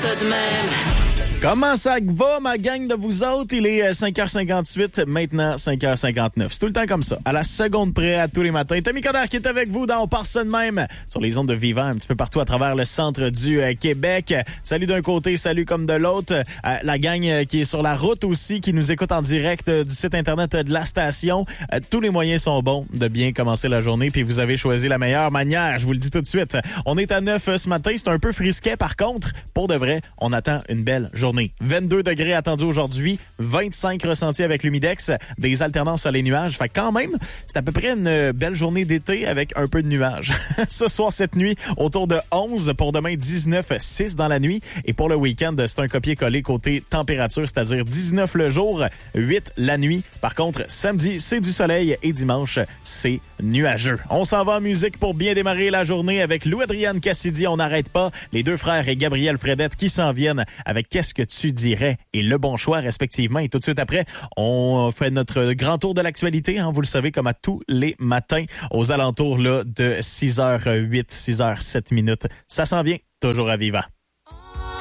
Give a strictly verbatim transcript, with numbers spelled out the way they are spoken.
ça de même. Comment ça va, ma gang de vous autres? Il est cinq heures cinquante-huit, maintenant cinq heures cinquante-neuf. C'est tout le temps comme ça, à la seconde près, à tous les matins. Tommy Coderre qui est avec vous dans On part ça de même, sur les ondes de Vivant, un petit peu partout à travers le centre du euh, Québec. Salut d'un côté, salut comme de l'autre. Euh, la gang euh, qui est sur la route aussi, qui nous écoute en direct euh, du site Internet euh, de la station. Euh, tous les moyens sont bons de bien commencer la journée, puis vous avez choisi la meilleure manière, je vous le dis tout de suite. On est à neuf euh, ce matin, c'est un peu frisquet par contre. Pour de vrai, on attend une belle journée. vingt-deux degrés attendus aujourd'hui, vingt-cinq ressentis avec l'humidex, des alternances sur les nuages. Fait que quand même, c'est à peu près une belle journée d'été avec un peu de nuages. Ce soir, cette nuit, autour de onze. Pour demain, dix-neuf, six dans la nuit. Et pour le week-end, c'est un copier-coller côté température, c'est-à-dire dix-neuf le jour, huit la nuit. Par contre, samedi, c'est du soleil et dimanche, c'est nuageux. On s'en va en musique pour bien démarrer la journée avec Louis-Adrienne Cassidy. On n'arrête pas. Les deux frères et Gabriel Fredette qui s'en viennent avec Qu'est-ce que tu dirais et Le Bon Choix respectivement. Et tout de suite après, on fait notre grand tour de l'actualité, hein, vous le savez, comme à tous les matins aux alentours là, de six heures huit, six heures sept minutes. Ça s'en vient, toujours à Vivant.